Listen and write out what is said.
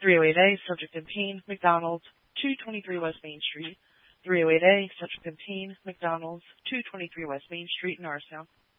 308A, subject in pain, McDonald's, 223 West Main Street. 308A, subject in pain, McDonald's, 223 West Main Street, Norristown.